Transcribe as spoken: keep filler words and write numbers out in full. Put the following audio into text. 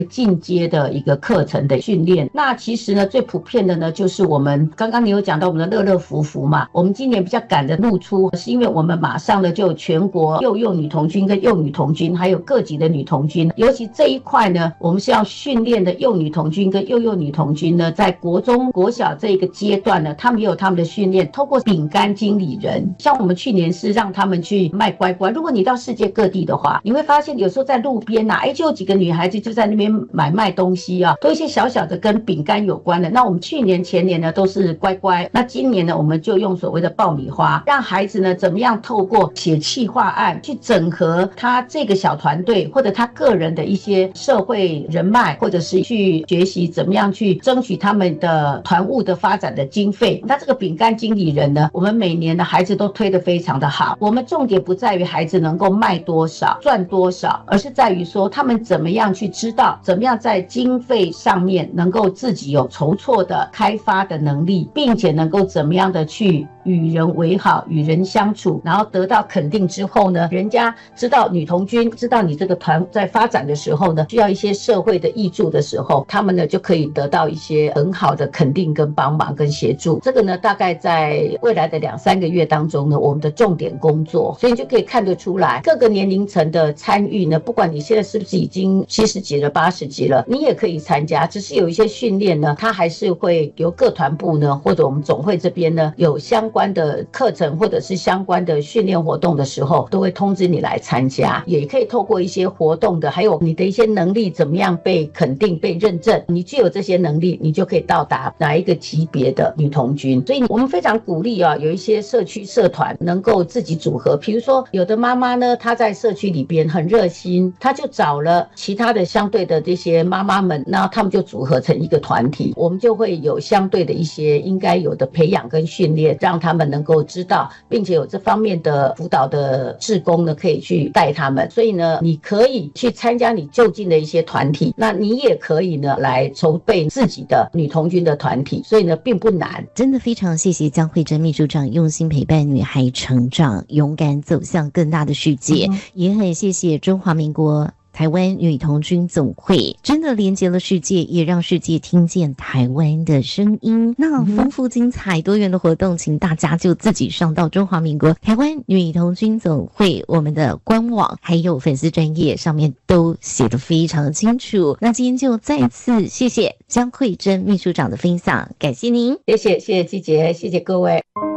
进阶的一个课程的训练。那其实呢，最普遍的呢，就是我们刚刚你有讲到我们的乐乐福福嘛，我们今年比较赶的露出，是因为我们马上呢就有全国幼幼女童军跟幼女童军，还有各级的女童军，尤其这一块呢，我们是要训练的幼女童军跟幼幼女童军呢，在国中国小这个阶段呢，他们也有他们的训练，透过饼干经理人，像我们去年是让他们去卖乖乖，如果你到世界各地的话，你会发现有时候在路边啊，哎，就有几个女孩子就在那边买卖东西啊，都一些小小的跟饼干有关的。那我们去年前年呢都是乖乖，那今年呢我们就用所谓的爆米花，让孩子呢怎么样透过写企划案去整合他这个小团队或者他个人的一些社会人脉，或者是去学习怎么样去争取他们的团务的发展的经费。那这个饼干经理人呢，我们每年的孩子都推得非常的好。我们重点不在于孩子能够卖多少赚多少，而是在于说他们怎么样去知道怎么样在经费上面能够自己有筹措的开发的能力，并且能够怎么样的去与人为好，与人相处，然后得到肯定之后呢，人家知道女童军，知道你这个团在发展的时候呢，需要一些社会的挹注的时候，他们呢就可以得到一些很好的肯定跟帮忙跟协助。这个呢大概在未来的两三个月当中呢，我们的重点工作，所以你就可以看得出来各个年龄层的参与呢，不管你现在是不是已经七十几了八十几了，你也可以参加，只是有一些训练呢，它还是会由各团部呢或者我们总会这边呢有相关的课程或者是相关的训练活动的时候，都会通知你来参加，也可以透过一些活动的，还有你的一些能力怎么样被肯定被认证，你具有这些能力，你就可以到达哪一个级别的女童军。所以我们非常鼓励啊，有一些社区社团能够自己组合，比如说有的妈妈呢，她在社区里边很热心，她就找了其他的相对的这些妈妈们，那他们就组合成一个团体，我们就会有相对的一些应该有的培养跟训练，让他们能够知道，并且有这方面的辅导的志工呢，可以去带他们。所以呢，你可以去参加你就近的一些团体，那你也可以呢来筹备自己的女童军的团体，所以呢并不难。 真的非常谢谢江慧珍秘书长用心陪伴女孩成长，勇敢走向更大的世界，嗯、也很谢谢中华民国台湾女童军总会，真的连接了世界，也让世界听见台湾的声音。那丰富精彩多元的活动，请大家就自己上到中华民国台湾女童军总会我们的官网还有粉丝专页上面都写得非常清楚。那今天就再次谢谢江慧珍秘书长的分享，感谢您。 谢谢谢谢季姐，谢谢各位。